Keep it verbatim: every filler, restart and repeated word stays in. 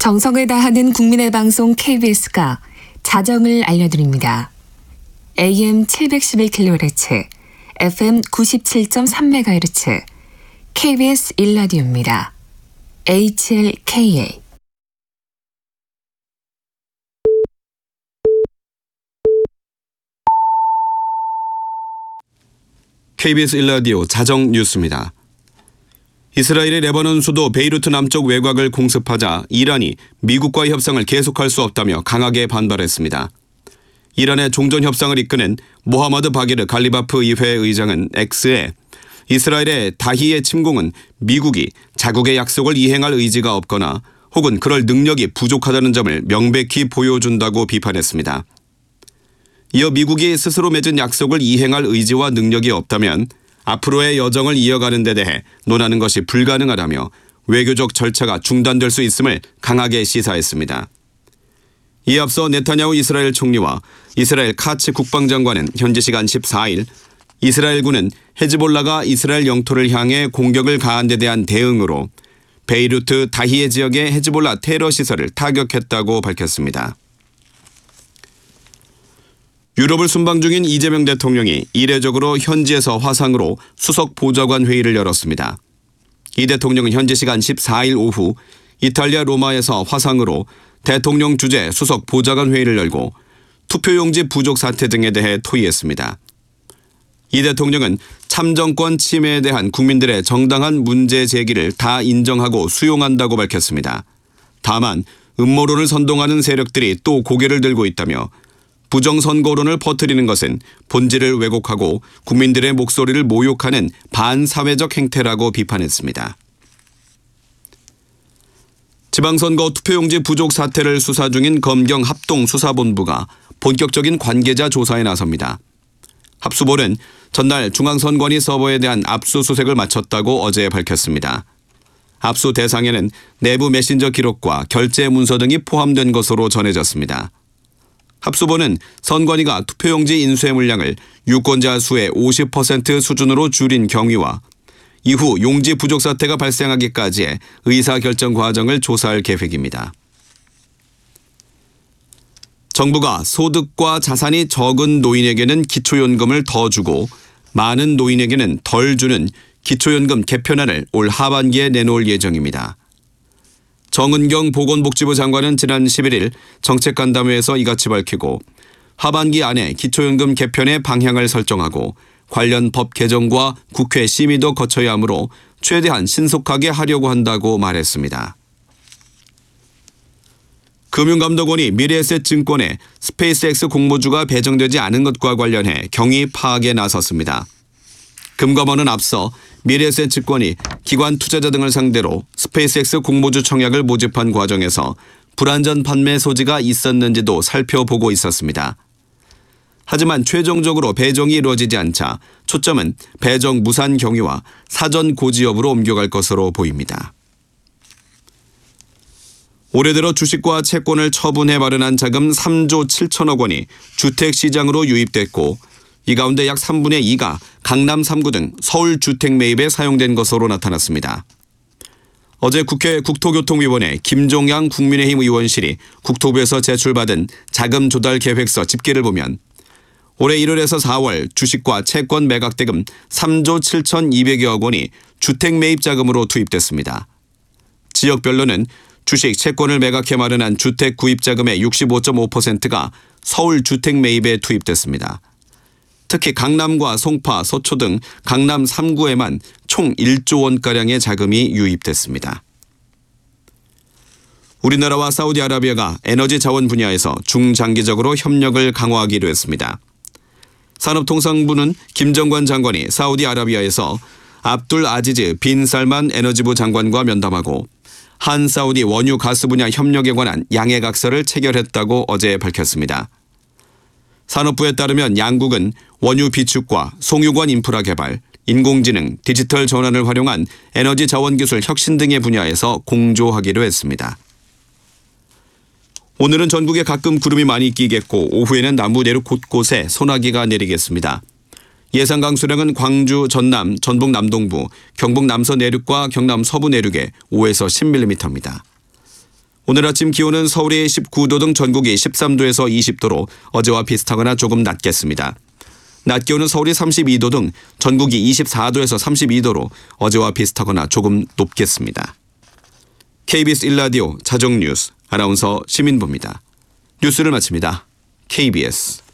정성을 다하는 국민의 방송 케이비에스가 자정을 알려드립니다. 에이엠 칠백십일 킬로헤르츠, 에프엠 구십칠 점 삼 메가헤르츠, 케이비에스 일 라디오입니다. 에이치엘케이에이 케이비에스 일 라디오 자정 뉴스입니다. 이스라엘의 레바논 수도 베이루트 남쪽 외곽을 공습하자 이란이 미국과의 협상을 계속할 수 없다며 강하게 반발했습니다. 이란의 종전 협상을 이끄는 모하마드 바게르 갈리바프 의회 의장은 X에 이스라엘의 다히의 침공은 미국이 자국의 약속을 이행할 의지가 없거나 혹은 그럴 능력이 부족하다는 점을 명백히 보여준다고 비판했습니다. 이어 미국이 스스로 맺은 약속을 이행할 의지와 능력이 없다면 앞으로의 여정을 이어가는 데 대해 논하는 것이 불가능하다며 외교적 절차가 중단될 수 있음을 강하게 시사했습니다. 이에 앞서 네타냐후 이스라엘 총리와 이스라엘 카츠 국방장관은 현지 시간 십사 일 이스라엘군은 헤즈볼라가 이스라엘 영토를 향해 공격을 가한 데 대한 대응으로 베이루트 다히에 지역의 헤즈볼라 테러 시설을 타격했다고 밝혔습니다. 유럽을 순방 중인 이재명 대통령이 이례적으로 현지에서 화상으로 수석 보좌관 회의를 열었습니다. 이 대통령은 현지 시간 십사 일 오후 이탈리아 로마에서 화상으로 대통령 주재 수석 보좌관 회의를 열고 투표용지 부족 사태 등에 대해 토의했습니다. 이 대통령은 참정권 침해에 대한 국민들의 정당한 문제 제기를 다 인정하고 수용한다고 밝혔습니다. 다만 음모론을 선동하는 세력들이 또 고개를 들고 있다며 부정선거론을 퍼뜨리는 것은 본질을 왜곡하고 국민들의 목소리를 모욕하는 반사회적 행태라고 비판했습니다. 지방선거 투표용지 부족 사태를 수사 중인 검경 합동수사본부가 본격적인 관계자 조사에 나섭니다. 합수본은 전날 중앙선관위 서버에 대한 압수수색을 마쳤다고 어제 밝혔습니다. 압수 대상에는 내부 메신저 기록과 결제 문서 등이 포함된 것으로 전해졌습니다. 합수본은 선관위가 투표용지 인쇄 물량을 유권자 수의 오십 퍼센트 수준으로 줄인 경위와 이후 용지 부족 사태가 발생하기까지의 의사결정 과정을 조사할 계획입니다. 정부가 소득과 자산이 적은 노인에게는 기초연금을 더 주고 많은 노인에게는 덜 주는 기초연금 개편안을 올 하반기에 내놓을 예정입니다. 정은경 보건복지부 장관은 지난 십일 일 정책간담회에서 이같이 밝히고 하반기 안에 기초연금 개편의 방향을 설정하고 관련 법 개정과 국회 심의도 거쳐야 하므로 최대한 신속하게 하려고 한다고 말했습니다. 금융감독원이 미래에셋증권에 스페이스X 공모주가 배정되지 않은 것과 관련해 경위 파악에 나섰습니다. 금감원은 앞서 미래에셋증권이 기관 투자자 등을 상대로 스페이스X 공모주 청약을 모집한 과정에서 불안전 판매 소지가 있었는지도 살펴보고 있었습니다. 하지만 최종적으로 배정이 이루어지지 않자 초점은 배정 무산 경위와 사전 고지 여부로 옮겨갈 것으로 보입니다. 올해 들어 주식과 채권을 처분해 마련한 자금 삼조 칠천억 원이 주택시장으로 유입됐고 이 가운데 약 삼분의 이가 강남 삼 구 등 서울 주택 매입에 사용된 것으로 나타났습니다. 어제 국회 국토교통위원회 김종양 국민의힘 의원실이 국토부에서 제출받은 자금 조달 계획서 집계를 보면 올해 일월에서 사월 주식과 채권 매각 대금 삼조 칠천이백여억 원이 주택 매입 자금으로 투입됐습니다. 지역별로는 주식, 채권을 매각해 마련한 주택 구입 자금의 육십오 점 오 퍼센트가 서울 주택 매입에 투입됐습니다. 특히 강남과 송파, 서초 등 강남 삼 구에만 총 일조 원가량의 자금이 유입됐습니다. 우리나라와 사우디아라비아가 에너지 자원 분야에서 중장기적으로 협력을 강화하기로 했습니다. 산업통상부는 김정관 장관이 사우디아라비아에서 압둘 아지즈 빈 살만 에너지부 장관과 면담하고 한 사우디 원유 가스 분야 협력에 관한 양해각서를 체결했다고 어제 밝혔습니다. 산업부에 따르면 양국은 원유 비축과 송유관 인프라 개발, 인공지능, 디지털 전환을 활용한 에너지 자원 기술 혁신 등의 분야에서 공조하기로 했습니다. 오늘은 전국에 가끔 구름이 많이 끼겠고 오후에는 남부 내륙 곳곳에 소나기가 내리겠습니다. 예상 강수량은 광주, 전남, 전북 남동부, 경북 남서 내륙과 경남 서부 내륙에 오에서 십 밀리미터입니다. 오늘 아침 기온은 서울이 십구 도 등 전국이 십삼 도에서 이십 도로 어제와 비슷하거나 조금 낮겠습니다. 낮 기온은 서울이 삼십이 도 등 전국이 이십사 도에서 삼십이 도로 어제와 비슷하거나 조금 높겠습니다. 케이비에스 일 라디오 자정뉴스 아나운서 시민보입니다. 뉴스를 마칩니다. 케이비에스